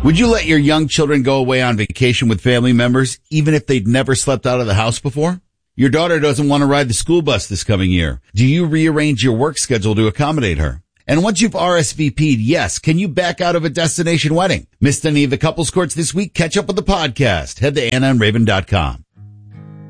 Would you let your young children go away on vacation with family members, even if they'd never slept out of the house before? Your daughter doesn't want to ride the school bus this coming year. Do you rearrange your work schedule to accommodate her? And once you've RSVP'd yes, can you back out of a destination wedding? Missed any of the couples courts this week? Catch up with the podcast. Head to AnnaandRaven.com.